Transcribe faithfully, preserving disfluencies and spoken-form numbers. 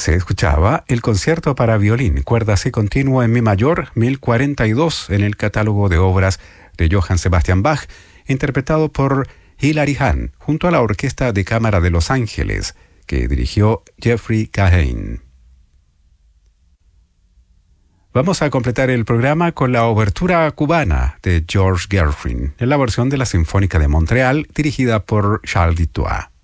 Se escuchaba el concierto para violín, cuerdas y continuo en mi mayor, mil cuarenta y dos, en el catálogo de obras de Johann Sebastian Bach, interpretado por Hilary Hahn, junto a la Orquesta de Cámara de Los Ángeles, que dirigió Jeffrey Kahane. Vamos a completar el programa con la obertura cubana de George Gershwin, en la versión de la Sinfónica de Montreal, dirigida por Charles Dutoit.